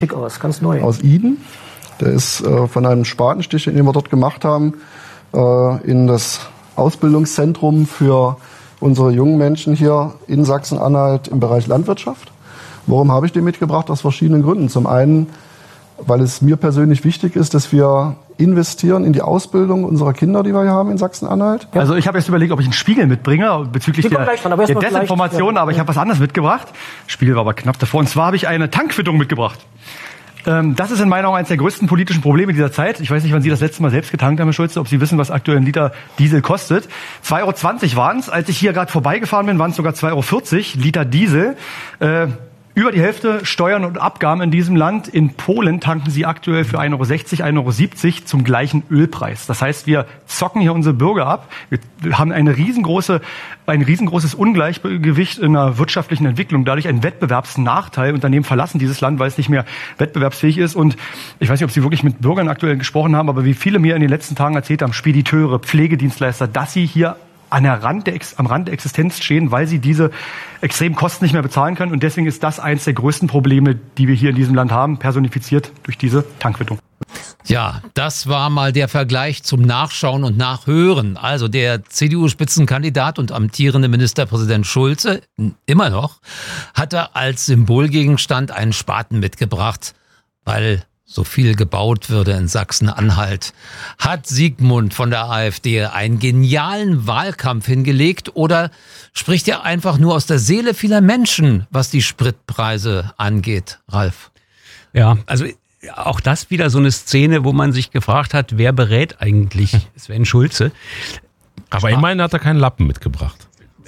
Schick aus, ganz neu. Aus Iden. Der ist von einem Spatenstich, den wir dort gemacht haben, in das Ausbildungszentrum für unsere jungen Menschen hier in Sachsen-Anhalt im Bereich Landwirtschaft. Warum habe ich den mitgebracht? Aus verschiedenen Gründen. Zum einen, weil es mir persönlich wichtig ist, dass wir investieren in die Ausbildung unserer Kinder, die wir hier haben in Sachsen-Anhalt. Ja. Also ich habe jetzt überlegt, ob ich einen Spiegel mitbringe bezüglich der Desinformation, aber ich habe was anderes mitgebracht. Spiegel war aber knapp davor. Und zwar habe ich eine Tankquittung mitgebracht. Das ist in meiner Augen eines der größten politischen Probleme dieser Zeit. Ich weiß nicht, wann Sie das letzte Mal selbst getankt haben, Herr Schulze, ob Sie wissen, was aktuell ein Liter Diesel kostet. 2,20 € waren es. Als ich hier gerade vorbeigefahren bin, waren es sogar 2,40 € Liter Diesel. Über die Hälfte Steuern und Abgaben in diesem Land. In Polen tanken sie aktuell für 1,60 €, 1,70 € zum gleichen Ölpreis. Das heißt, wir zocken hier unsere Bürger ab. Wir haben ein riesengroßes Ungleichgewicht in der wirtschaftlichen Entwicklung, dadurch einen Wettbewerbsnachteil. Unternehmen verlassen dieses Land, weil es nicht mehr wettbewerbsfähig ist. Und ich weiß nicht, ob Sie wirklich mit Bürgern aktuell gesprochen haben, aber wie viele mir in den letzten Tagen erzählt haben, Spediteure, Pflegedienstleister, dass sie hier am Rand der Existenz stehen, weil sie diese extremen Kosten nicht mehr bezahlen können. Und deswegen ist das eines der größten Probleme, die wir hier in diesem Land haben, personifiziert durch diese Tankquittung. Ja, das war mal der Vergleich zum Nachschauen und Nachhören. Also der CDU-Spitzenkandidat und amtierende Ministerpräsident Schulze, immer noch, hatte als Symbolgegenstand einen Spaten mitgebracht, weil so viel gebaut würde in Sachsen-Anhalt. Hat Sigmund von der AfD einen genialen Wahlkampf hingelegt oder spricht er einfach nur aus der Seele vieler Menschen, was die Spritpreise angeht, Ralf? Ja, also auch das wieder so eine Szene, wo man sich gefragt hat, wer berät eigentlich Sven Schulze? Aber immerhin hat er keinen Lappen mitgebracht.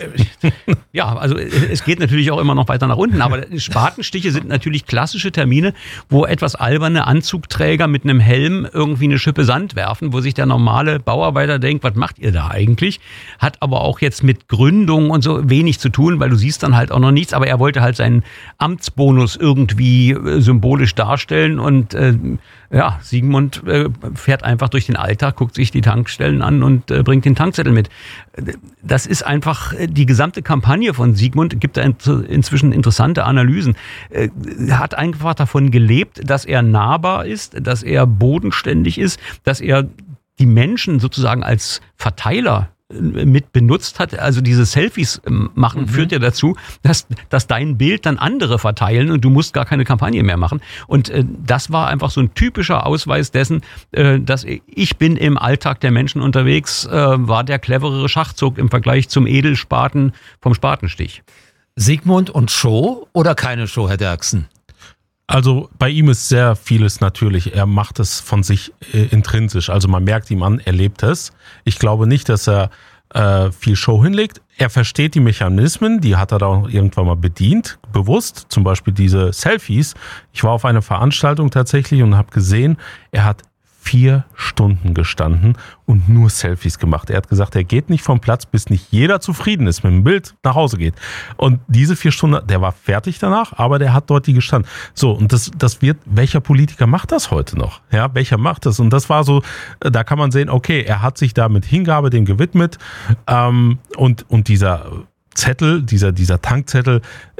Ja, also es geht natürlich auch immer noch weiter nach unten, aber Spatenstiche sind natürlich klassische Termine, wo etwas alberne Anzugträger mit einem Helm irgendwie eine Schippe Sand werfen, wo sich der normale Bauarbeiter denkt, was macht ihr da eigentlich? Hat aber auch jetzt mit Gründung und so wenig zu tun, weil du siehst dann halt auch noch nichts, aber er wollte halt seinen Amtsbonus irgendwie symbolisch darstellen und ja, Sigmund fährt einfach durch den Alltag, guckt sich die Tankstellen an und bringt den Tankzettel mit. Das ist einfach die gesamte Kampagne von Sigmund, gibt da inzwischen interessante Analysen. Er hat einfach davon gelebt, dass er nahbar ist, dass er bodenständig ist, dass er die Menschen sozusagen als Verteiler mit benutzt hat. Also diese Selfies machen führt ja dazu, dass dein Bild dann andere verteilen und du musst gar keine Kampagne mehr machen. Und das war einfach so ein typischer Ausweis dessen, dass ich bin im Alltag der Menschen unterwegs, war der cleverere Schachzug im Vergleich zum Edelspaten vom Spatenstich. Sigmund und Show oder keine Show, Herr Derksen? Also bei ihm ist sehr vieles natürlich. Er macht es von sich intrinsisch. Also man merkt ihm an, er lebt es. Ich glaube nicht, dass er viel Show hinlegt. Er versteht die Mechanismen, die hat er da auch irgendwann mal bedient, bewusst. Zum Beispiel diese Selfies. Ich war auf einer Veranstaltung tatsächlich und habe gesehen, er hat 4 Stunden gestanden und nur Selfies gemacht. Er hat gesagt, er geht nicht vom Platz, bis nicht jeder zufrieden ist mit dem Bild, nach Hause geht. Und diese 4 Stunden, der war fertig danach, aber der hat dort die gestanden. So, und das wird, welcher Politiker macht das heute noch? Ja, welcher macht das? Und das war so, da kann man sehen, okay, er hat sich da mit Hingabe dem gewidmet, und dieser Zettel, dieser Tankzettel,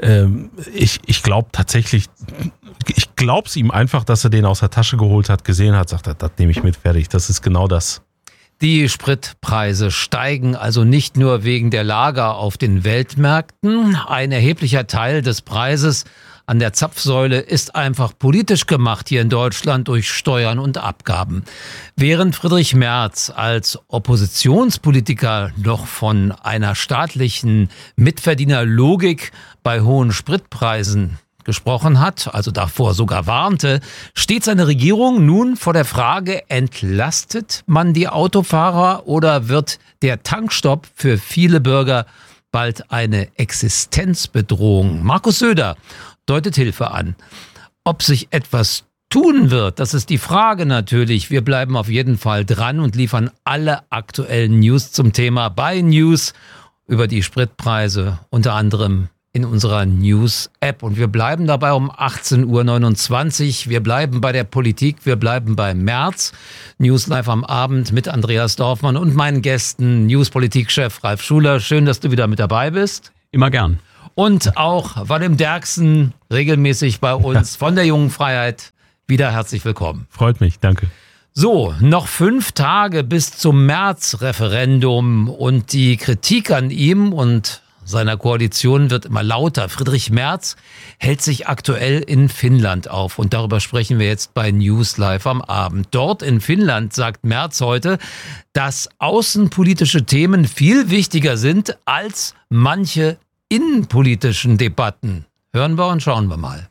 ich glaube tatsächlich, ich glaube es ihm einfach, dass er den aus der Tasche geholt hat, gesehen hat, sagt er, das nehme ich mit, fertig. Das ist genau das. Die Spritpreise steigen also nicht nur wegen der Lager auf den Weltmärkten. Ein erheblicher Teil des Preises an der Zapfsäule ist einfach politisch gemacht hier in Deutschland durch Steuern und Abgaben. Während Friedrich Merz als Oppositionspolitiker noch von einer staatlichen Mitverdienerlogik bei hohen Spritpreisen gesprochen hat, also davor sogar warnte, steht seine Regierung nun vor der Frage, entlastet man die Autofahrer oder wird der Tankstopp für viele Bürger bald eine Existenzbedrohung? Markus Söder deutet Hilfe an. Ob sich etwas tun wird, das ist die Frage natürlich. Wir bleiben auf jeden Fall dran und liefern alle aktuellen News zum Thema bei News über die Spritpreise, unter anderem in unserer News-App. Und wir bleiben dabei um 18:29 Uhr. Wir bleiben bei der Politik, wir bleiben bei Merz. News live am Abend mit Andreas Dorfmann und meinen Gästen, News-Politik-Chef Ralf Schuler. Schön, dass du wieder mit dabei bist. Immer gern. Und auch Vadim Derksen, regelmäßig bei uns von der Jungen Freiheit. Wieder herzlich willkommen. Freut mich, danke. So, noch 5 Tage bis zum März-Referendum und die Kritik an ihm und seiner Koalition wird immer lauter. Friedrich Merz hält sich aktuell in Finnland auf und darüber sprechen wir jetzt bei News Live am Abend. Dort in Finnland sagt Merz heute, dass außenpolitische Themen viel wichtiger sind als manche innenpolitischen Debatten. Hören wir und schauen wir mal.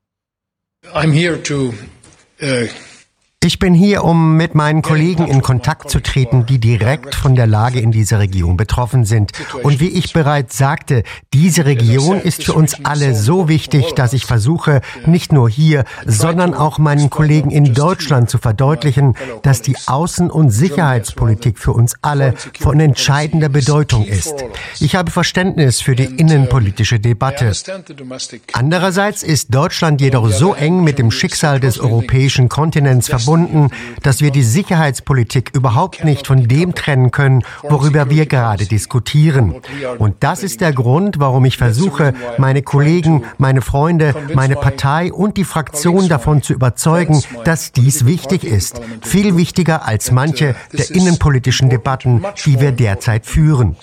Ich bin hier, um mit meinen Kollegen in Kontakt zu treten, die direkt von der Lage in dieser Region betroffen sind. Und wie ich bereits sagte, diese Region ist für uns alle so wichtig, dass ich versuche, nicht nur hier, sondern auch meinen Kollegen in Deutschland zu verdeutlichen, dass die Außen- und Sicherheitspolitik für uns alle von entscheidender Bedeutung ist. Ich habe Verständnis für die innenpolitische Debatte. Andererseits ist Deutschland jedoch so eng mit dem Schicksal des europäischen Kontinents verbunden, dass wir die Sicherheitspolitik überhaupt nicht von dem trennen können, worüber wir gerade diskutieren. Und das ist der Grund, warum ich versuche, meine Kollegen, meine Freunde, meine Partei und die Fraktion davon zu überzeugen, dass dies wichtig ist. Viel wichtiger als manche der innenpolitischen Debatten, die wir derzeit führen.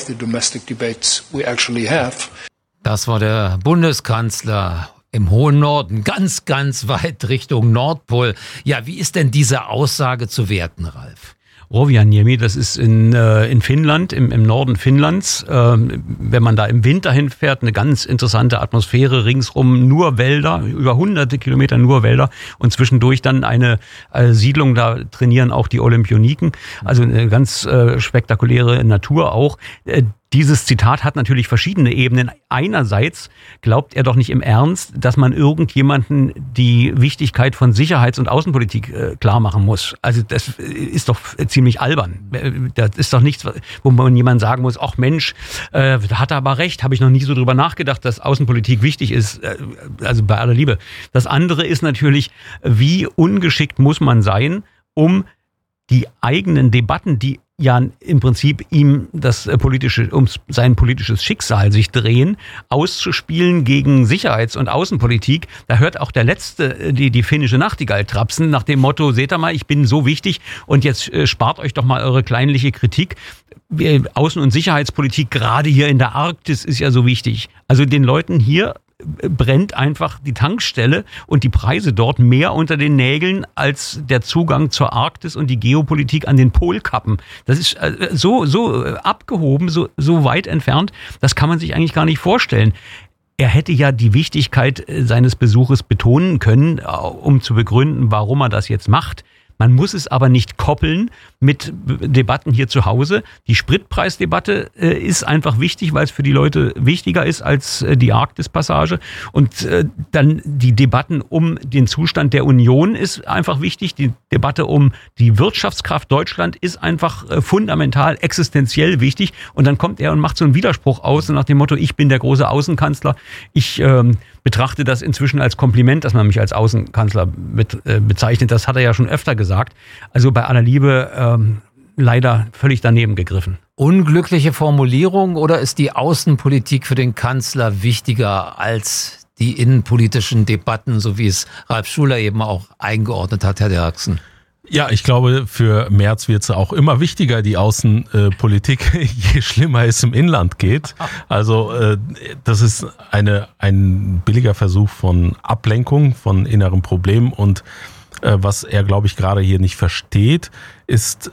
Das war der Bundeskanzler im hohen Norden, ganz, ganz weit Richtung Nordpol. Ja, wie ist denn diese Aussage zu werten, Ralf? Rovaniemi, das ist in Finnland, im Norden Finnlands. Wenn man da im Winter hinfährt, eine ganz interessante Atmosphäre, ringsrum nur Wälder, über hunderte Kilometer nur Wälder und zwischendurch dann eine Siedlung, da trainieren auch die Olympioniken. Also eine ganz spektakuläre Natur auch. Dieses Zitat hat natürlich verschiedene Ebenen. Einerseits glaubt er doch nicht im Ernst, dass man irgendjemanden die Wichtigkeit von Sicherheits- und Außenpolitik klar machen muss. Also das ist doch ziemlich albern. Das ist doch nichts, wo man jemand sagen muss, ach Mensch, da hat er aber recht, habe ich noch nie so drüber nachgedacht, dass Außenpolitik wichtig ist. Also bei aller Liebe. Das andere ist natürlich, wie ungeschickt muss man sein, die eigenen Debatten, die ja im Prinzip ihm um sein politisches Schicksal sich drehen, auszuspielen gegen Sicherheits- und Außenpolitik. Da hört auch der Letzte die finnische Nachtigall trapsen, nach dem Motto, seht ihr mal, ich bin so wichtig und jetzt spart euch doch mal eure kleinliche Kritik. Außen- und Sicherheitspolitik, gerade hier in der Arktis, ist ja so wichtig. Also den Leuten hier brennt einfach die Tankstelle und die Preise dort mehr unter den Nägeln als der Zugang zur Arktis und die Geopolitik an den Polkappen. Das ist so abgehoben, so weit entfernt, das kann man sich eigentlich gar nicht vorstellen. Er hätte ja die Wichtigkeit seines Besuches betonen können, um zu begründen, warum er das jetzt macht. Man muss es aber nicht koppeln mit Debatten hier zu Hause. Die Spritpreisdebatte ist einfach wichtig, weil es für die Leute wichtiger ist als die Arktispassage. Und dann die Debatten um den Zustand der Union ist einfach wichtig. Die Debatte um die Wirtschaftskraft Deutschland ist einfach fundamental, existenziell wichtig. Und dann kommt er und macht so einen Widerspruch aus nach dem Motto, ich bin der große Außenkanzler. Ich betrachte das inzwischen als Kompliment, dass man mich als Außenkanzler bezeichnet. Das hat er ja schon öfter gesagt. Also bei aller Liebe leider völlig daneben gegriffen. Unglückliche Formulierung oder ist die Außenpolitik für den Kanzler wichtiger als die innenpolitischen Debatten, so wie es Ralf Schuler eben auch eingeordnet hat, Herr Derksen? Ja, ich glaube, für Merz wird es auch immer wichtiger, die Außenpolitik, je schlimmer es im Inland geht. Also das ist ein billiger Versuch von Ablenkung, von inneren Problemen. Und was er, glaube ich, gerade hier nicht versteht, ist,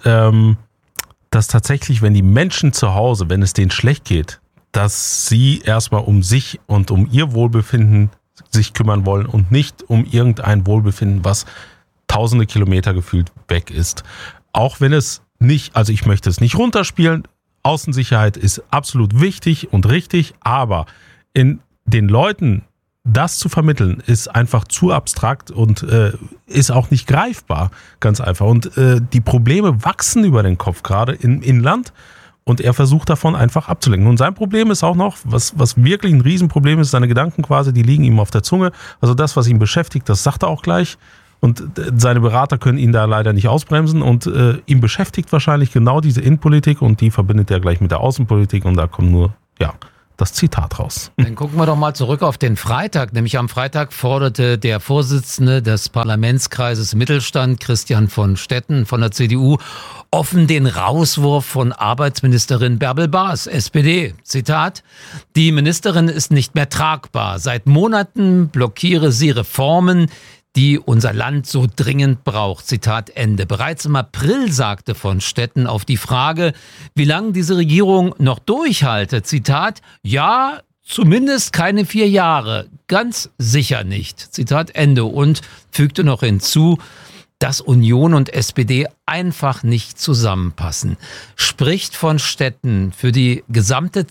dass tatsächlich, wenn die Menschen zu Hause, wenn es denen schlecht geht, dass sie erstmal um sich und um ihr Wohlbefinden sich kümmern wollen und nicht um irgendein Wohlbefinden, was tausende Kilometer gefühlt weg ist. Auch wenn es nicht, also ich möchte es nicht runterspielen, Außensicherheit ist absolut wichtig und richtig, aber in den Leuten das zu vermitteln, ist einfach zu abstrakt und ist auch nicht greifbar, ganz einfach. Und die Probleme wachsen über den Kopf, gerade im Inland. Und er versucht davon einfach abzulenken. Und sein Problem ist auch noch, was wirklich ein Riesenproblem ist, seine Gedanken quasi, die liegen ihm auf der Zunge. Also das, was ihn beschäftigt, das sagt er auch gleich. Und seine Berater können ihn da leider nicht ausbremsen. Und ihn beschäftigt wahrscheinlich genau diese Innenpolitik und die verbindet er gleich mit der Außenpolitik. Und da kommen nur das Zitat raus. Dann gucken wir doch mal zurück auf den Freitag. Nämlich am Freitag forderte der Vorsitzende des Parlamentskreises Mittelstand, Christian von Stetten von der CDU, offen den Rauswurf von Arbeitsministerin Bärbel Baas, SPD. Zitat: Die Ministerin ist nicht mehr tragbar. Seit Monaten blockiere sie Reformen, die unser Land so dringend braucht. Zitat Ende. Bereits im April sagte von Stetten auf die Frage, wie lange diese Regierung noch durchhalte, Zitat: Ja, zumindest keine 4 Jahre. Ganz sicher nicht. Zitat Ende. Und fügte noch hinzu, dass Union und SPD einfach nicht zusammenpassen. Spricht von Stetten für die gesamte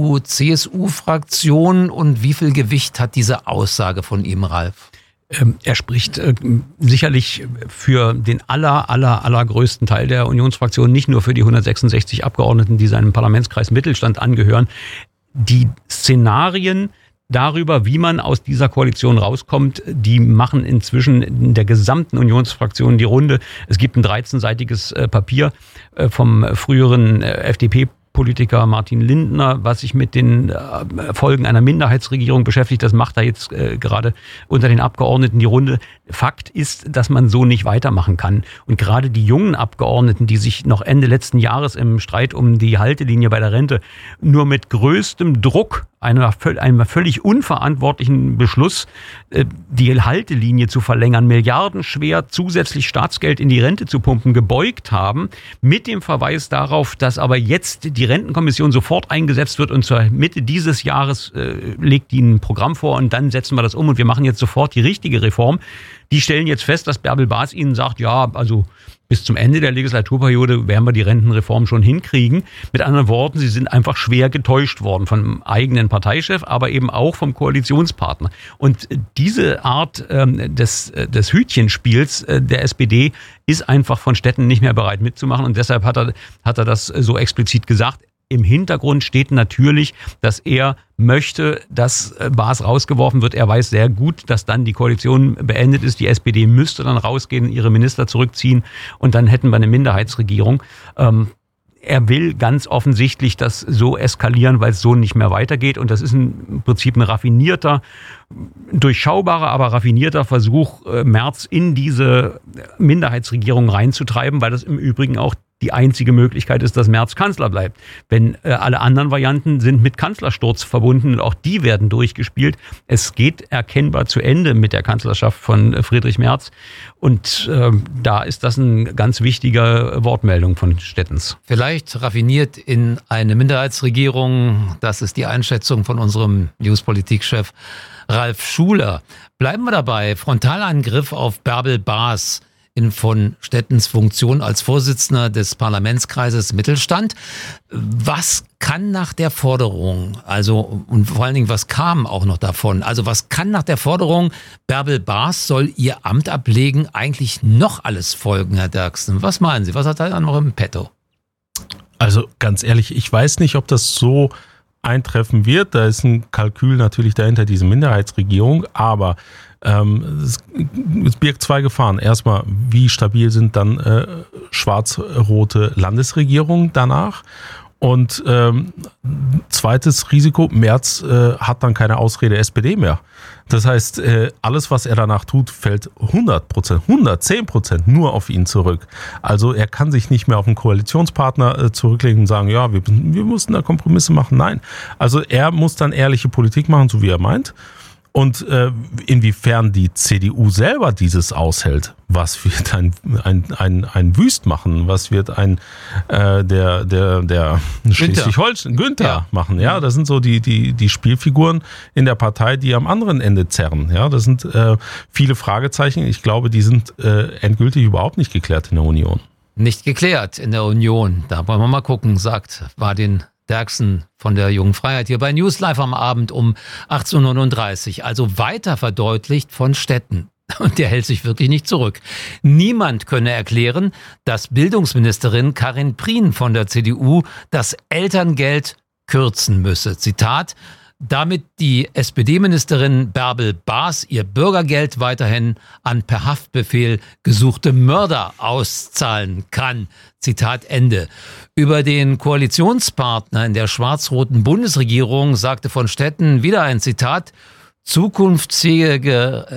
CDU-CSU-Fraktion und wie viel Gewicht hat diese Aussage von ihm, Ralf? Er spricht sicherlich für den allergrößten Teil der Unionsfraktion, nicht nur für die 166 Abgeordneten, die seinem Parlamentskreis Mittelstand angehören. Die Szenarien darüber, wie man aus dieser Koalition rauskommt, die machen inzwischen in der gesamten Unionsfraktion die Runde. Es gibt ein 13-seitiges Papier vom früheren FDP-Politiker Martin Lindner, was sich mit den Folgen einer Minderheitsregierung beschäftigt. Das macht er jetzt gerade unter den Abgeordneten die Runde. Fakt ist, dass man so nicht weitermachen kann. Und gerade die jungen Abgeordneten, die sich noch Ende letzten Jahres im Streit um die Haltelinie bei der Rente nur mit größtem Druck einem völlig unverantwortlichen Beschluss, die Haltelinie zu verlängern, milliardenschwer zusätzlich Staatsgeld in die Rente zu pumpen, gebeugt haben, mit dem Verweis darauf, dass aber jetzt die Rentenkommission sofort eingesetzt wird und zur Mitte dieses Jahres legt die ein Programm vor und dann setzen wir das um und wir machen jetzt sofort die richtige Reform. Die stellen jetzt fest, dass Bärbel Baas ihnen sagt, ja, also bis zum Ende der Legislaturperiode werden wir die Rentenreform schon hinkriegen. Mit anderen Worten, sie sind einfach schwer getäuscht worden vom eigenen Parteichef, aber eben auch vom Koalitionspartner. Und diese Art des Hütchenspiels der SPD ist einfach von Stetten nicht mehr bereit mitzumachen. Und deshalb hat er das so explizit gesagt. Im Hintergrund steht natürlich, dass er möchte, dass Baas rausgeworfen wird. Er weiß sehr gut, dass dann die Koalition beendet ist. Die SPD müsste dann rausgehen, ihre Minister zurückziehen und dann hätten wir eine Minderheitsregierung. Er will ganz offensichtlich das so eskalieren, weil es so nicht mehr weitergeht. Und das ist im Prinzip ein raffinierter, durchschaubarer, aber raffinierter Versuch, Merz in diese Minderheitsregierung reinzutreiben, weil das im Übrigen auch die einzige Möglichkeit ist, dass Merz Kanzler bleibt. Wenn alle anderen Varianten sind mit Kanzlersturz verbunden und auch die werden durchgespielt. Es geht erkennbar zu Ende mit der Kanzlerschaft von Friedrich Merz. Und da ist das eine ganz wichtige Wortmeldung von Stettens. Vielleicht raffiniert in eine Minderheitsregierung. Das ist die Einschätzung von unserem Newspolitik-Chef Ralf Schuler. Bleiben wir dabei. Frontalangriff auf Bärbel Baas in von Stettens Funktion als Vorsitzender des Parlamentskreises Mittelstand. Was kann nach der Forderung, also und vor allen Dingen, was kam auch noch davon, also was kann nach der Forderung, Bärbel Baas soll ihr Amt ablegen, eigentlich noch alles folgen, Herr Derksen? Was meinen Sie? Was hat er da noch im Petto? Also ganz ehrlich, ich weiß nicht, ob das so eintreffen wird. Da ist ein Kalkül natürlich dahinter, diese Minderheitsregierung, aber es birgt 2 Gefahren. Erstmal, wie stabil sind dann schwarz-rote Landesregierungen danach? Und zweites Risiko, Merz hat dann keine Ausrede SPD mehr. Das heißt, alles, was er danach tut, fällt 100%, 110% nur auf ihn zurück. Also er kann sich nicht mehr auf einen Koalitionspartner zurücklegen und sagen, ja, wir mussten da Kompromisse machen. Nein, also er muss dann ehrliche Politik machen, so wie er meint. Und inwiefern die CDU selber dieses aushält, was wird ein Wüst machen, was wird der Schleswig-Holstein Günther machen, ja, das sind so die Spielfiguren in der Partei, die am anderen Ende zerren, ja, das sind viele Fragezeichen, ich glaube, die sind endgültig überhaupt nicht geklärt in der Union. Nicht geklärt in der Union, da wollen wir mal gucken, sagt Vadim Derksen von der Jungen Freiheit hier bei News Live am Abend um 18:39 Uhr. Also weiter verdeutlicht von Stetten. Und der hält sich wirklich nicht zurück. Niemand könne erklären, dass Bildungsministerin Karin Prien von der CDU das Elterngeld kürzen müsse. Zitat: damit die SPD-Ministerin Bärbel Baas ihr Bürgergeld weiterhin an per Haftbefehl gesuchte Mörder auszahlen kann. Zitat Ende. Über den Koalitionspartner in der schwarz-roten Bundesregierung sagte von Stetten wieder ein Zitat: zukunftsfähige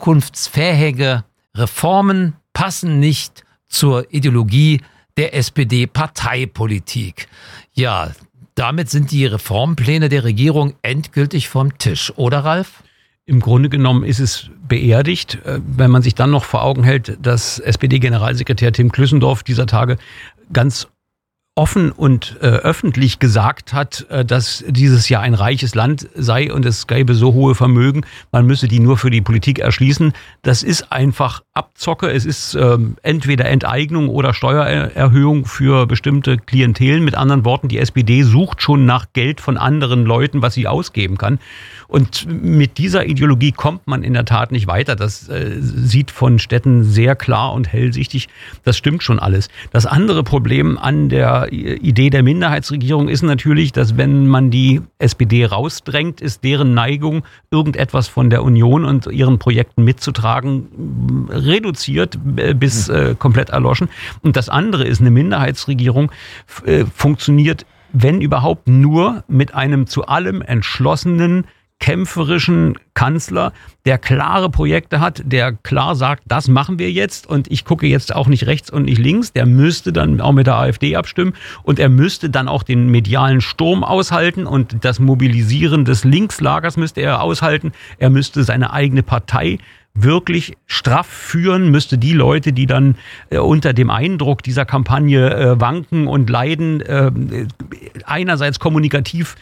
Reformen passen nicht zur Ideologie der SPD-Parteipolitik. Ja, damit sind die Reformpläne der Regierung endgültig vom Tisch, oder Ralf? Im Grunde genommen ist es beerdigt, wenn man sich dann noch vor Augen hält, dass SPD-Generalsekretär Tim Klüssendorf dieser Tage ganz offen und öffentlich gesagt hat, dass dieses Jahr ein reiches Land sei und es gäbe so hohe Vermögen, man müsse die nur für die Politik erschließen. Das ist einfach Abzocke. Es ist entweder Enteignung oder Steuererhöhung für bestimmte Klientelen. Mit anderen Worten, die SPD sucht schon nach Geld von anderen Leuten, was sie ausgeben kann. Und mit dieser Ideologie kommt man in der Tat nicht weiter. Das sieht von Stetten sehr klar und hellsichtig. Das stimmt schon alles. Das andere Problem an der Idee der Minderheitsregierung ist natürlich, dass wenn man die SPD rausdrängt, ist deren Neigung, irgendetwas von der Union und ihren Projekten mitzutragen, reduziert bis komplett erloschen. Und das andere ist, eine Minderheitsregierung funktioniert, wenn überhaupt, nur mit einem zu allem entschlossenen, kämpferischen Kanzler, der klare Projekte hat, der klar sagt, das machen wir jetzt und ich gucke jetzt auch nicht rechts und nicht links. Der müsste dann auch mit der AfD abstimmen und er müsste dann auch den medialen Sturm aushalten und das Mobilisieren des Linkslagers müsste er aushalten. Er müsste seine eigene Partei wirklich straff führen, müsste die Leute, die dann unter dem Eindruck dieser Kampagne wanken und leiden, einerseits kommunikativ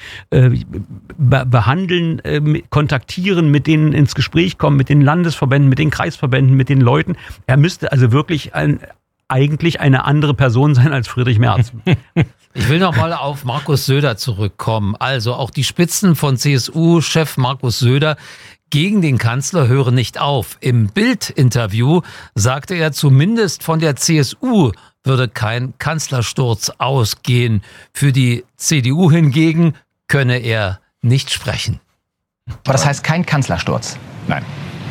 behandeln, kontaktieren, mit denen ins Gespräch kommen, mit den Landesverbänden, mit den Kreisverbänden, mit den Leuten. Er müsste also wirklich eigentlich eine andere Person sein als Friedrich Merz. Ich will noch mal auf Markus Söder zurückkommen. Also auch die Spitzen von CSU-Chef Markus Söder gegen den Kanzler hören nicht auf. Im Bild-Interview sagte er, zumindest von der CSU würde kein Kanzlersturz ausgehen. Für die CDU hingegen könne er nicht sprechen. Aber das heißt kein Kanzlersturz? Nein.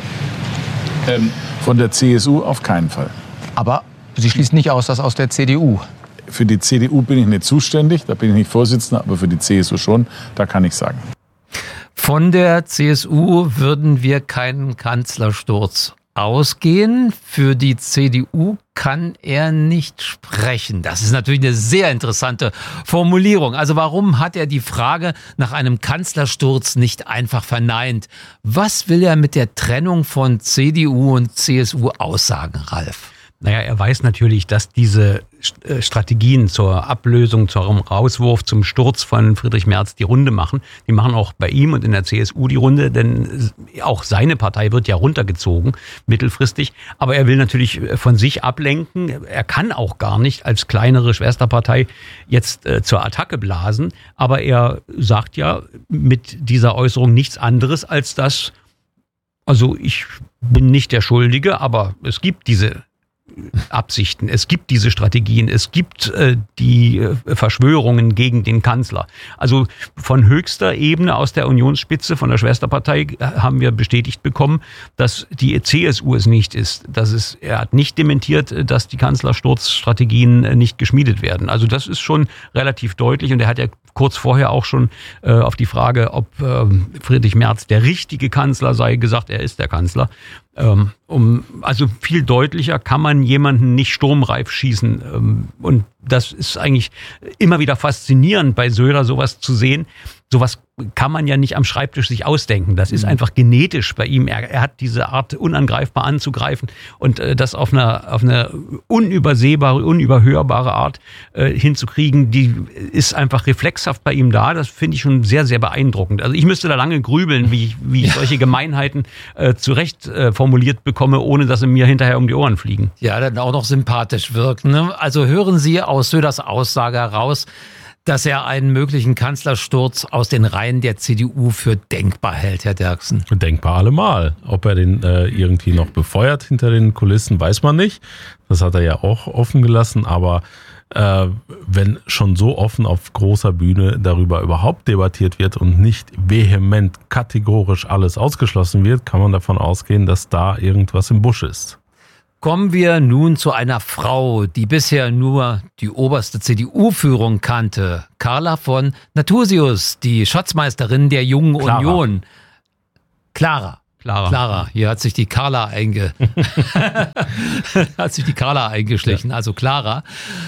Von der CSU auf keinen Fall. Aber Sie schließen nicht aus, dass aus der CDU? Für die CDU bin ich nicht zuständig, da bin ich nicht Vorsitzender, aber für die CSU schon, da kann ich sagen. Von der CSU würden wir keinen Kanzlersturz ausgehen. Für die CDU kann er nicht sprechen. Das ist natürlich eine sehr interessante Formulierung. Also warum hat er die Frage nach einem Kanzlersturz nicht einfach verneint? Was will er mit der Trennung von CDU und CSU aussagen, Ralf? Naja, er weiß natürlich, dass diese Strategien zur Ablösung, zum Rauswurf, zum Sturz von Friedrich Merz die Runde machen. Die machen auch bei ihm und in der CSU die Runde, denn auch seine Partei wird ja runtergezogen, mittelfristig. Aber er will natürlich von sich ablenken. Er kann auch gar nicht als kleinere Schwesterpartei jetzt zur Attacke blasen. Aber er sagt ja mit dieser Äußerung nichts anderes als das, also ich bin nicht der Schuldige, aber es gibt diese Absichten, es gibt diese Strategien, es gibt die Verschwörungen gegen den Kanzler. Also von höchster Ebene aus der Unionsspitze, von der Schwesterpartei, haben wir bestätigt bekommen, dass die CSU es nicht ist. Er hat nicht dementiert, dass die Kanzlersturzstrategien nicht geschmiedet werden. Also das ist schon relativ deutlich und er hat ja kurz vorher auch schon auf die Frage, ob Friedrich Merz der richtige Kanzler sei, gesagt, er ist der Kanzler. Also viel deutlicher kann man jemanden nicht sturmreif schießen. Und das ist eigentlich immer wieder faszinierend, bei Söder sowas zu sehen. Sowas kann man ja nicht am Schreibtisch sich ausdenken. Das ist einfach genetisch bei ihm. Er hat diese Art, unangreifbar anzugreifen und das auf eine unübersehbare, unüberhörbare Art hinzukriegen, die ist einfach reflexhaft bei ihm da. Das finde ich schon sehr, sehr beeindruckend. Also ich müsste da lange grübeln, wie ich solche Gemeinheiten zurecht formuliert bekomme, ohne dass sie mir hinterher um die Ohren fliegen. Ja, dann auch noch sympathisch wirken. Ne? Also hören Sie aus Söders Aussage heraus, dass er einen möglichen Kanzlersturz aus den Reihen der CDU für denkbar hält, Herr Derksen. Denkbar allemal. Ob er den irgendwie noch befeuert hinter den Kulissen, weiß man nicht. Das hat er ja auch offen gelassen. Aber wenn schon so offen auf großer Bühne darüber überhaupt debattiert wird und nicht vehement, kategorisch alles ausgeschlossen wird, kann man davon ausgehen, dass da irgendwas im Busch ist. Kommen wir nun zu einer Frau, die bisher nur die oberste CDU-Führung kannte. Carla von Nathusius, die Schatzmeisterin der Jungen Union. Clara. Hier hat sich die Carla eingeschlichen, also Clara.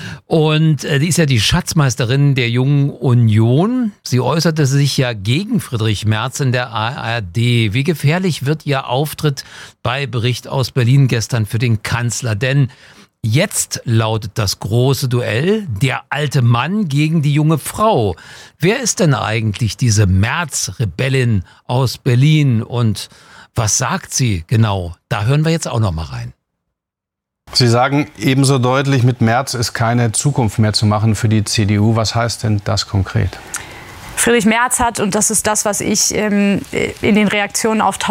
Und die ist ja die Schatzmeisterin der Jungen Union. Sie äußerte sich ja gegen Friedrich Merz in der ARD. Wie gefährlich wird ihr Auftritt bei Bericht aus Berlin gestern für den Kanzler? Denn jetzt lautet das große Duell, der alte Mann gegen die junge Frau. Wer ist denn eigentlich diese Merz-Rebellin aus Berlin und was sagt sie genau? Da hören wir jetzt auch noch mal rein. Sie sagen ebenso deutlich, mit Merz ist keine Zukunft mehr zu machen für die CDU. Was heißt denn das konkret? Friedrich Merz hat, und das ist das, was ich in den Reaktionen auf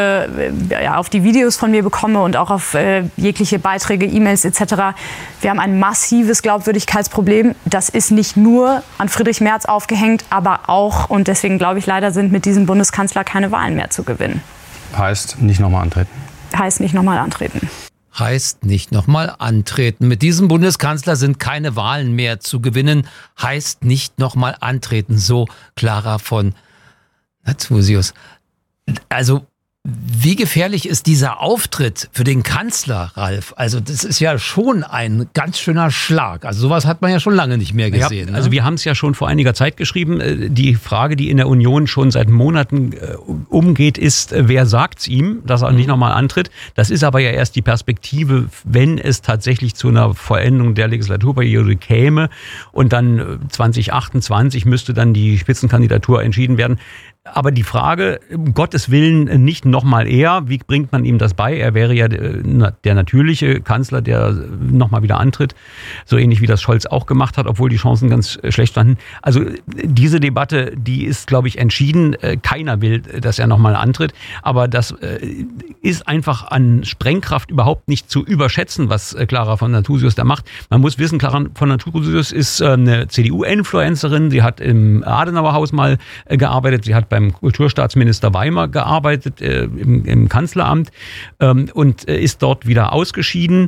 auf die Videos von mir bekomme und auch auf jegliche Beiträge, E-Mails etc. Wir haben ein massives Glaubwürdigkeitsproblem. Das ist nicht nur an Friedrich Merz aufgehängt, aber auch, und deswegen glaube ich leider, sind mit diesem Bundeskanzler keine Wahlen mehr zu gewinnen. Heißt nicht nochmal antreten. Heißt nicht nochmal antreten. Heißt nicht nochmal antreten. Mit diesem Bundeskanzler sind keine Wahlen mehr zu gewinnen. Heißt nicht nochmal antreten. So Clara von Nathusius. Also, wie gefährlich ist dieser Auftritt für den Kanzler, Ralf? Also das ist ja schon ein ganz schöner Schlag. Also sowas hat man ja schon lange nicht mehr gesehen. Ja, also wir haben es ja schon vor einiger Zeit geschrieben. Die Frage, die in der Union schon seit Monaten umgeht, ist, wer sagt's ihm, dass er nicht nochmal antritt? Das ist aber ja erst die Perspektive, wenn es tatsächlich zu einer Vollendung der Legislaturperiode käme und dann 2028 müsste dann die Spitzenkandidatur entschieden werden. Aber die Frage, um Gottes Willen, nicht nochmal er, wie bringt man ihm das bei? Er wäre ja der natürliche Kanzler, der nochmal wieder antritt, so ähnlich wie das Scholz auch gemacht hat, obwohl die Chancen ganz schlecht standen. Also diese Debatte, die ist, glaube ich, entschieden. Keiner will, dass er nochmal antritt, aber das ist einfach an Sprengkraft überhaupt nicht zu überschätzen, was Clara von Nathusius da macht. Man muss wissen, Clara von Nathusius ist eine CDU-Influencerin, sie hat im Adenauerhaus mal gearbeitet, sie hat beim Kulturstaatsminister Weimar gearbeitet, im Kanzleramt und ist dort wieder ausgeschieden.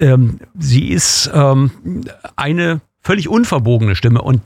Sie ist eine völlig unverbogene Stimme und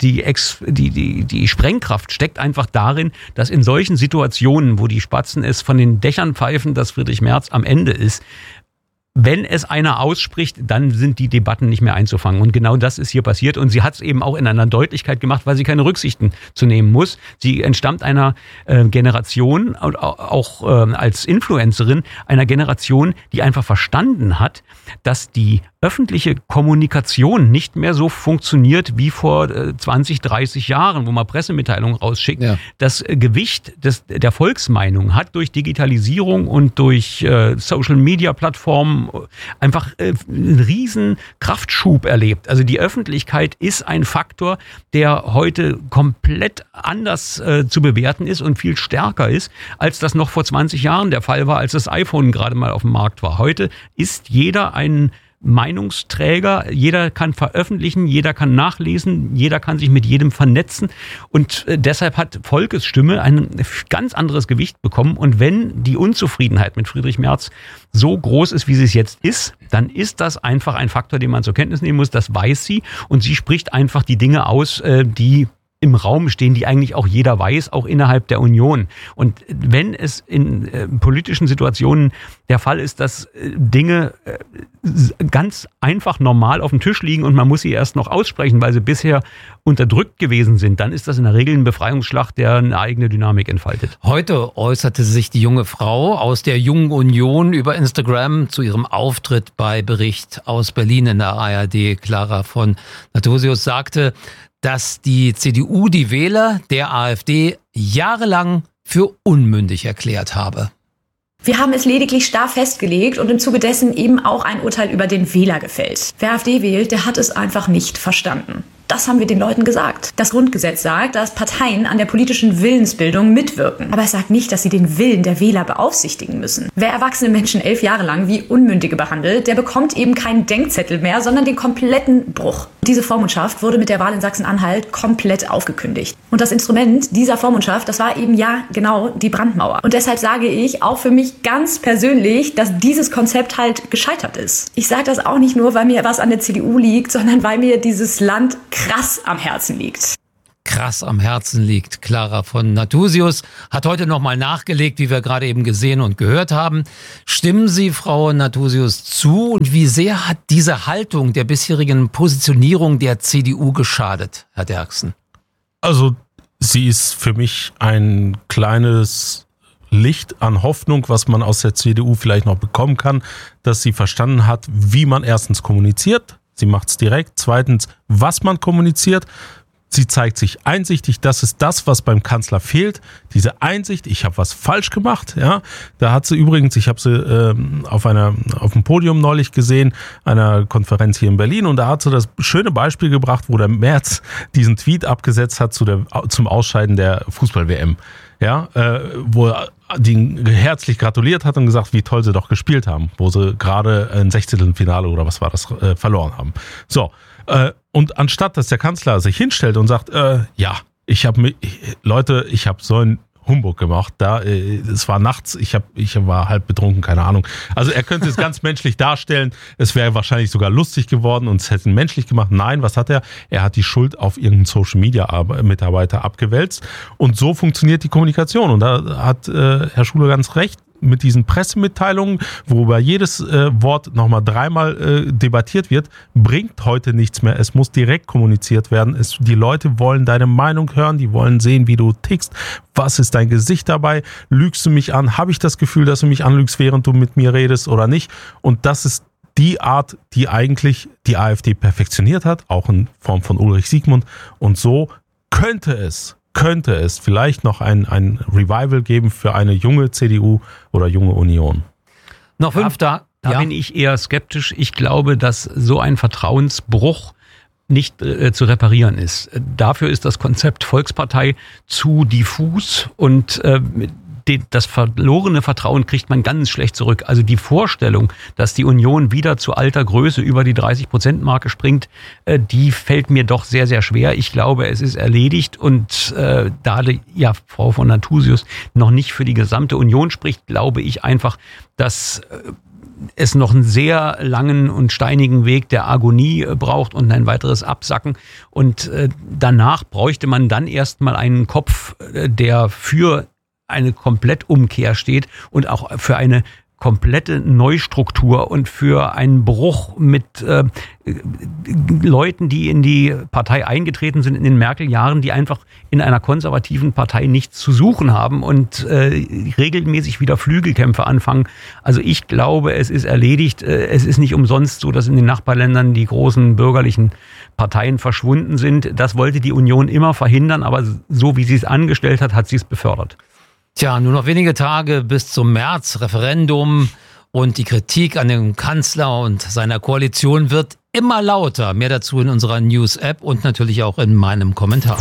die Sprengkraft steckt einfach darin, dass in solchen Situationen, wo die Spatzen es von den Dächern pfeifen, dass Friedrich Merz am Ende ist, wenn es einer ausspricht, dann sind die Debatten nicht mehr einzufangen. Und genau das ist hier passiert. Und sie hat es eben auch in einer Deutlichkeit gemacht, weil sie keine Rücksichten zu nehmen muss. Sie entstammt einer Generation, auch als Influencerin, einer Generation, die einfach verstanden hat, dass die öffentliche Kommunikation nicht mehr so funktioniert wie vor 20, 30 Jahren, wo man Pressemitteilungen rausschickt. Ja. Das Gewicht der Volksmeinung hat durch Digitalisierung und durch Social-Media-Plattformen einfach einen riesen Kraftschub erlebt. Also die Öffentlichkeit ist ein Faktor, der heute komplett anders zu bewerten ist und viel stärker ist, als das noch vor 20 Jahren der Fall war, als das iPhone gerade mal auf dem Markt war. Heute ist jeder ein Meinungsträger, jeder kann veröffentlichen, jeder kann nachlesen, jeder kann sich mit jedem vernetzen und deshalb hat Volkes Stimme ein ganz anderes Gewicht bekommen und wenn die Unzufriedenheit mit Friedrich Merz so groß ist, wie sie es jetzt ist, dann ist das einfach ein Faktor, den man zur Kenntnis nehmen muss, das weiß sie und sie spricht einfach die Dinge aus, die im Raum stehen, die eigentlich auch jeder weiß, auch innerhalb der Union. Und wenn es in politischen Situationen der Fall ist, dass Dinge ganz einfach normal auf dem Tisch liegen und man muss sie erst noch aussprechen, weil sie bisher unterdrückt gewesen sind, dann ist das in der Regel ein Befreiungsschlag, der eine eigene Dynamik entfaltet. Heute äußerte sich die junge Frau aus der Jungen Union über Instagram zu ihrem Auftritt bei Bericht aus Berlin in der ARD. Clara von Nathusius sagte, dass die CDU die Wähler der AfD jahrelang für unmündig erklärt habe. Wir haben es lediglich starr festgelegt und im Zuge dessen eben auch ein Urteil über den Wähler gefällt. Wer AfD wählt, der hat es einfach nicht verstanden. Das haben wir den Leuten gesagt. Das Grundgesetz sagt, dass Parteien an der politischen Willensbildung mitwirken. Aber es sagt nicht, dass sie den Willen der Wähler beaufsichtigen müssen. Wer erwachsene Menschen 11 Jahre lang wie Unmündige behandelt, der bekommt eben keinen Denkzettel mehr, sondern den kompletten Bruch. Diese Vormundschaft wurde mit der Wahl in Sachsen-Anhalt komplett aufgekündigt. Und das Instrument dieser Vormundschaft, das war eben genau die Brandmauer. Und deshalb sage ich auch für mich ganz persönlich, dass dieses Konzept halt gescheitert ist. Ich sage das auch nicht nur, weil mir was an der CDU liegt, sondern weil mir dieses Land krass am Herzen liegt. Krass am Herzen liegt. Clara von Nathusius hat heute nochmal nachgelegt, wie wir gerade eben gesehen und gehört haben. Stimmen Sie, Frau Nathusius, zu? Und wie sehr hat diese Haltung der bisherigen Positionierung der CDU geschadet, Herr Derksen? Also, sie ist für mich ein kleines Licht an Hoffnung, was man aus der CDU vielleicht noch bekommen kann, dass sie verstanden hat, wie man erstens kommuniziert. Sie macht es direkt. Zweitens, was man kommuniziert. Sie zeigt sich einsichtig, das ist das, was beim Kanzler fehlt. Diese Einsicht, ich habe was falsch gemacht. Ja, da hat sie übrigens, ich habe sie auf dem Podium neulich gesehen, einer Konferenz hier in Berlin, und da hat sie das schöne Beispiel gebracht, wo der Merz diesen Tweet abgesetzt hat zum Ausscheiden der Fußball-WM. Ja, wo er den herzlich gratuliert hat und gesagt, wie toll sie doch gespielt haben, wo sie gerade ein Sechzehntelfinale oder was war das verloren haben. So, und anstatt, dass der Kanzler sich hinstellt und sagt, ich habe so einen Humbug gemacht, es war nachts, ich war halb betrunken, keine Ahnung. Also er könnte es ganz menschlich darstellen, es wäre wahrscheinlich sogar lustig geworden und es hätte ihn menschlich gemacht. Nein, was hat er? Er hat die Schuld auf irgendeinen Social-Media-Mitarbeiter abgewälzt, und so funktioniert die Kommunikation, und da hat Herr Schuler ganz recht. Mit diesen Pressemitteilungen, worüber jedes Wort nochmal 3-mal debattiert wird, bringt heute nichts mehr. Es muss direkt kommuniziert werden. Die Leute wollen deine Meinung hören, die wollen sehen, wie du tickst. Was ist dein Gesicht dabei? Lügst du mich an? Habe ich das Gefühl, dass du mich anlügst, während du mit mir redest oder nicht? Und das ist die Art, die eigentlich die AfD perfektioniert hat, auch in Form von Ulrich Siegmund. Und so könnte es vielleicht noch ein Revival geben für eine junge CDU oder junge Union. Noch 5 Tage. Da bin ich eher skeptisch. Ich glaube, dass so ein Vertrauensbruch nicht zu reparieren ist. Dafür ist das Konzept Volkspartei zu diffus, und das verlorene Vertrauen kriegt man ganz schlecht zurück. Also die Vorstellung, dass die Union wieder zu alter Größe über die 30%-Marke springt, die fällt mir doch sehr, sehr schwer. Ich glaube, es ist erledigt, und da Frau von Nathusius noch nicht für die gesamte Union spricht, glaube ich einfach, dass es noch einen sehr langen und steinigen Weg der Agonie braucht und ein weiteres Absacken. Und danach bräuchte man dann erstmal einen Kopf, der für eine Komplettumkehr steht und auch für eine komplette Neustruktur und für einen Bruch mit Leuten, die in die Partei eingetreten sind in den Merkel-Jahren, die einfach in einer konservativen Partei nichts zu suchen haben und regelmäßig wieder Flügelkämpfe anfangen. Also ich glaube, es ist erledigt. Es ist nicht umsonst so, dass in den Nachbarländern die großen bürgerlichen Parteien verschwunden sind. Das wollte die Union immer verhindern, aber so wie sie es angestellt hat, hat sie es befördert. Tja, nur noch wenige Tage bis zum März-Referendum, und die Kritik an dem Kanzler und seiner Koalition wird immer lauter. Mehr dazu in unserer News-App und natürlich auch in meinem Kommentar.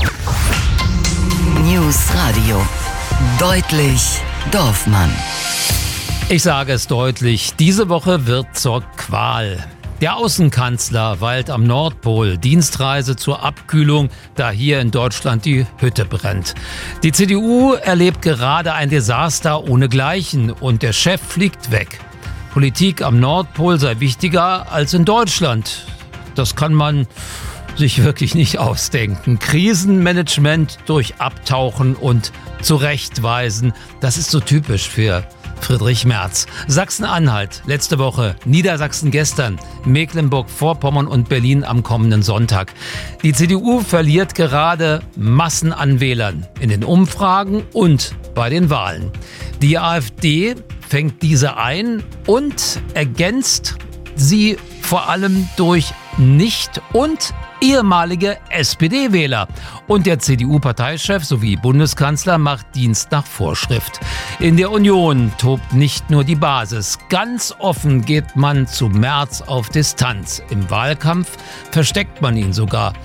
News Radio. Deutlich Dorfmann. Ich sage es deutlich, diese Woche wird zur Qual. Der Außenkanzler weilt am Nordpol, Dienstreise zur Abkühlung, da hier in Deutschland die Hütte brennt. Die CDU erlebt gerade ein Desaster ohnegleichen und der Chef fliegt weg. Politik am Nordpol sei wichtiger als in Deutschland. Das kann man sich wirklich nicht ausdenken. Krisenmanagement durch Abtauchen und Zurechtweisen, das ist so typisch für Friedrich Merz. Sachsen-Anhalt letzte Woche, Niedersachsen gestern, Mecklenburg-Vorpommern und Berlin am kommenden Sonntag. Die CDU verliert gerade Massen an Wählern in den Umfragen und bei den Wahlen. Die AfD fängt diese ein und ergänzt sie vor allem durch Nicht- und ehemalige SPD-Wähler. Und der CDU-Parteichef sowie Bundeskanzler macht Dienst nach Vorschrift. In der Union tobt nicht nur die Basis. Ganz offen geht man zu Merz auf Distanz. Im Wahlkampf versteckt man ihn sogar.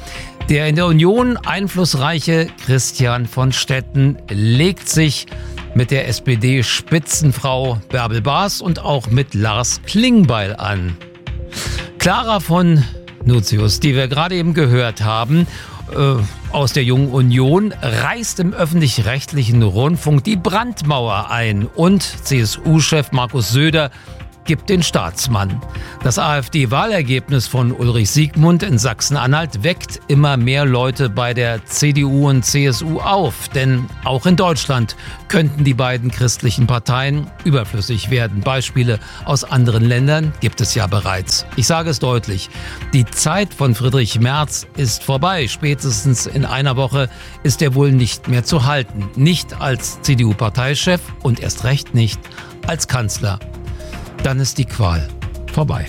Der in der Union einflussreiche Christian von Stetten legt sich mit der SPD-Spitzenfrau Bärbel Baas und auch mit Lars Klingbeil an. Clara von Nutius, die wir gerade eben gehört haben, aus der Jungen Union, reißt im öffentlich-rechtlichen Rundfunk die Brandmauer ein und CSU-Chef Markus Söder gibt den Staatsmann. Das AfD-Wahlergebnis von Ulrich Siegmund in Sachsen-Anhalt weckt immer mehr Leute bei der CDU und CSU auf. Denn auch in Deutschland könnten die beiden christlichen Parteien überflüssig werden. Beispiele aus anderen Ländern gibt es ja bereits. Ich sage es deutlich, die Zeit von Friedrich Merz ist vorbei. Spätestens in einer Woche ist er wohl nicht mehr zu halten. Nicht als CDU-Parteichef und erst recht nicht als Kanzler. Dann ist die Qual vorbei.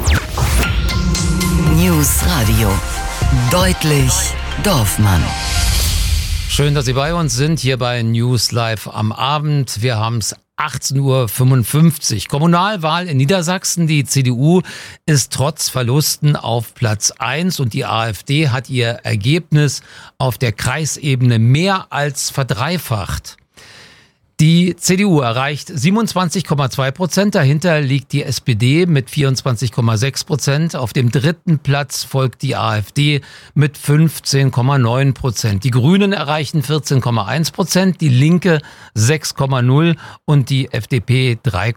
News Radio. Deutlich Dorfmann. Schön, dass Sie bei uns sind, hier bei News Live am Abend. Wir haben es 18.55 Uhr. Kommunalwahl in Niedersachsen. Die CDU ist trotz Verlusten auf Platz 1 und die AfD hat ihr Ergebnis auf der Kreisebene mehr als verdreifacht. Die CDU erreicht 27,2%, dahinter liegt die SPD mit 24,6%. Auf dem dritten Platz folgt die AfD mit 15,9%. Die Grünen erreichen 14,1%, die Linke 6,0% und die FDP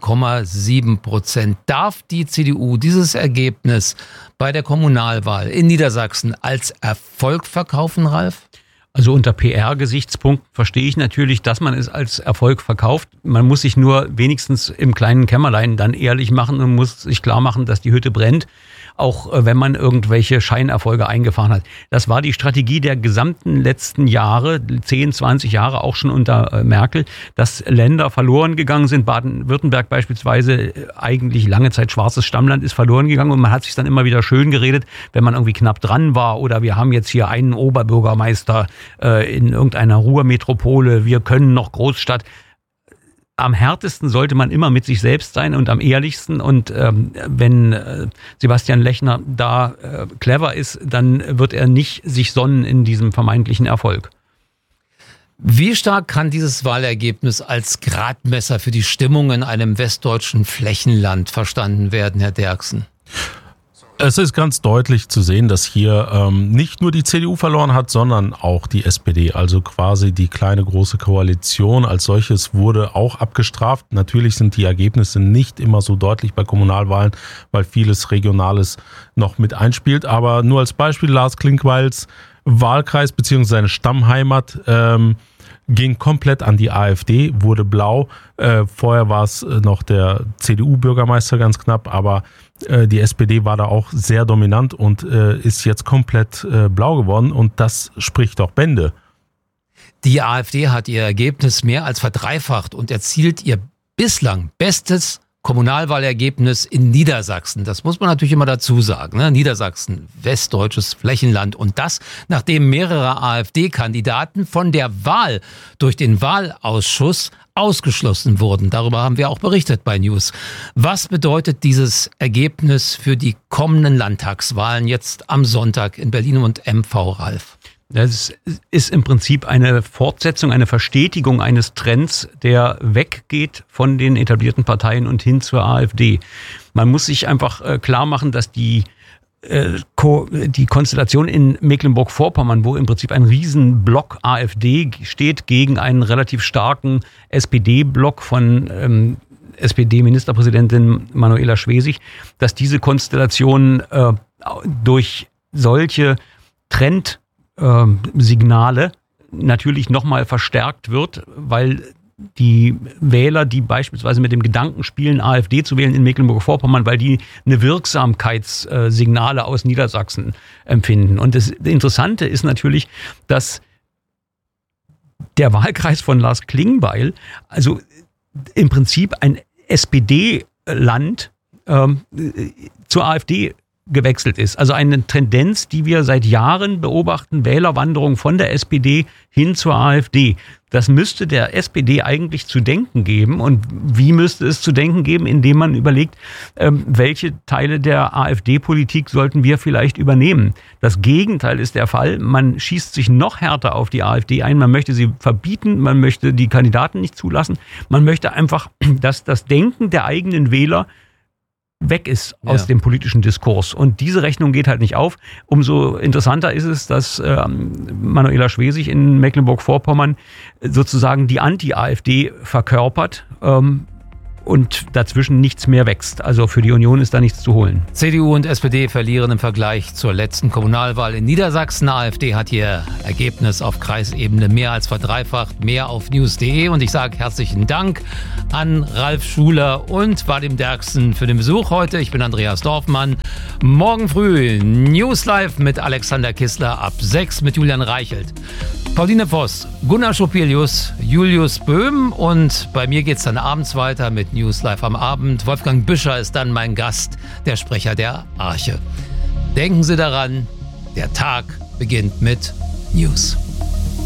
3,7%. Darf die CDU dieses Ergebnis bei der Kommunalwahl in Niedersachsen als Erfolg verkaufen, Ralf? Also unter PR-Gesichtspunkten verstehe ich natürlich, dass man es als Erfolg verkauft. Man muss sich nur wenigstens im kleinen Kämmerlein dann ehrlich machen und muss sich klar machen, dass die Hütte brennt, auch wenn man irgendwelche Scheinerfolge eingefahren hat. Das war die Strategie der gesamten letzten Jahre, 10, 20 Jahre auch schon unter Merkel, dass Länder verloren gegangen sind. Baden-Württemberg beispielsweise, eigentlich lange Zeit schwarzes Stammland, ist verloren gegangen und man hat sich dann immer wieder schön geredet, wenn man irgendwie knapp dran war oder wir haben jetzt hier einen Oberbürgermeister in irgendeiner Ruhrmetropole, wir können noch Großstadt. Am härtesten sollte man immer mit sich selbst sein und am ehrlichsten. Und wenn Sebastian Lechner da clever ist, dann wird er nicht sich sonnen in diesem vermeintlichen Erfolg. Wie stark kann dieses Wahlergebnis als Gradmesser für die Stimmung in einem westdeutschen Flächenland verstanden werden, Herr Derksen? Es ist ganz deutlich zu sehen, dass hier nicht nur die CDU verloren hat, sondern auch die SPD. Also quasi die kleine große Koalition als solches wurde auch abgestraft. Natürlich sind die Ergebnisse nicht immer so deutlich bei Kommunalwahlen, weil vieles Regionales noch mit einspielt. Aber nur als Beispiel, Lars Klingbeils Wahlkreis bzw. seine Stammheimat ging komplett an die AfD, wurde blau. Vorher war es noch der CDU-Bürgermeister ganz knapp, aber die SPD war da auch sehr dominant und ist jetzt komplett blau geworden und das spricht doch Bände. Die AfD hat ihr Ergebnis mehr als verdreifacht und erzielt ihr bislang bestes Kommunalwahlergebnis in Niedersachsen. Das muss man natürlich immer dazu sagen. Ne? Niedersachsen, westdeutsches Flächenland. Und das, nachdem mehrere AfD-Kandidaten von der Wahl durch den Wahlausschuss ausgeschlossen wurden. Darüber haben wir auch berichtet bei News. Was bedeutet dieses Ergebnis für die kommenden Landtagswahlen jetzt am Sonntag in Berlin und MV, Ralf? Das ist im Prinzip eine Fortsetzung, eine Verstetigung eines Trends, der weggeht von den etablierten Parteien und hin zur AfD. Man muss sich einfach klar machen, dass die Konstellation in Mecklenburg-Vorpommern, wo im Prinzip ein Riesenblock AfD steht gegen einen relativ starken SPD-Block von SPD-Ministerpräsidentin Manuela Schwesig, dass diese Konstellation durch solche Trendsignale natürlich nochmal verstärkt wird, weil die Wähler, die beispielsweise mit dem Gedanken spielen, AfD zu wählen in Mecklenburg-Vorpommern, weil die eine Wirksamkeitssignale aus Niedersachsen empfinden. Und das Interessante ist natürlich, dass der Wahlkreis von Lars Klingbeil, also im Prinzip ein SPD-Land zur AfD gewechselt ist. Also eine Tendenz, die wir seit Jahren beobachten, Wählerwanderung von der SPD hin zur AfD. Das müsste der SPD eigentlich zu denken geben. Und wie müsste es zu denken geben, indem man überlegt, welche Teile der AfD-Politik sollten wir vielleicht übernehmen. Das Gegenteil ist der Fall. Man schießt sich noch härter auf die AfD ein. Man möchte sie verbieten. Man möchte die Kandidaten nicht zulassen. Man möchte einfach, dass das Denken der eigenen Wähler weg ist aus dem politischen Diskurs. Und diese Rechnung geht halt nicht auf. Umso interessanter ist es, dass Manuela Schwesig in Mecklenburg-Vorpommern sozusagen die Anti-AfD verkörpert und dazwischen nichts mehr wächst. Also für die Union ist da nichts zu holen. CDU und SPD verlieren im Vergleich zur letzten Kommunalwahl in Niedersachsen. AfD hat ihr Ergebnis auf Kreisebene mehr als verdreifacht. Mehr auf news.de. Und ich sage herzlichen Dank an Ralf Schuler und Vadim Derksen für den Besuch heute. Ich bin Andreas Dorfmann. Morgen früh News Live mit Alexander Kissler ab 6 mit Julian Reichelt. Pauline Voss, Gunnar Schopelius, Julius Böhm und bei mir geht's dann abends weiter mit News Live am Abend. Wolfgang Büscher ist dann mein Gast, der Sprecher der Arche. Denken Sie daran, der Tag beginnt mit News.